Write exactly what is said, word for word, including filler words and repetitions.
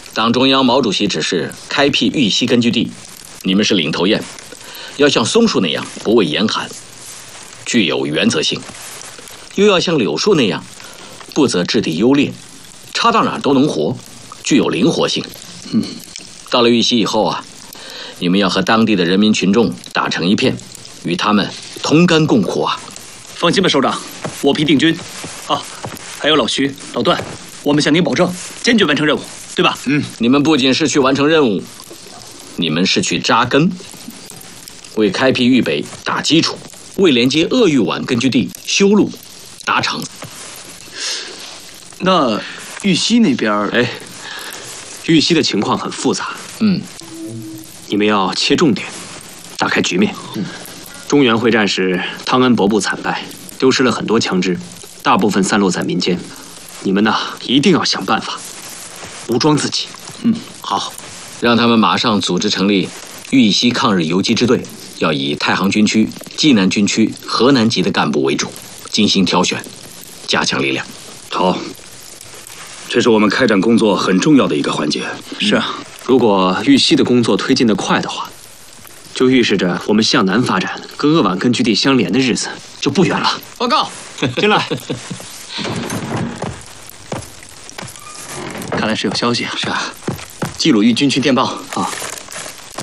党中央毛主席指示开辟玉溪根据地，你们是领头雁，要像松树那样不畏严寒，具有原则性；又要像柳树那样，不择质地优劣，插到哪儿都能活，具有灵活性。 嗯， 到了玉溪以后啊，你们要和当地的人民群众打成一片，与他们同甘共苦啊！ 放心吧，首长，我必定军。啊，还有老徐、老段，我们向您保证，坚决完成任务，对吧？ 嗯，你们不仅是去完成任务，你们是去扎根，为开辟豫北打基础，为连接鄂豫皖根据地修路、达成。 那玉溪那边， 哎，玉溪的情况很复杂。 嗯， 你们要切重点，打开局面。 嗯， 中原会战时，汤恩伯部惨败，丢失了很多枪支，大部分散落在民间。你们呢，一定要想办法武装自己。 嗯，好，让他们马上组织成立豫西抗日游击支队，要以太行军区、济南军区、河南籍的干部为主，精心挑选，加强力量。 好，这是我们开展工作很重要的一个环节。 是啊，如果豫西的工作推进得快的话，就预示着我们向南发展，跟鄂皖根据地相连的日子就不远了。 报告， 进来。 看来是有消息啊。 是啊， 冀鲁豫军区电报啊，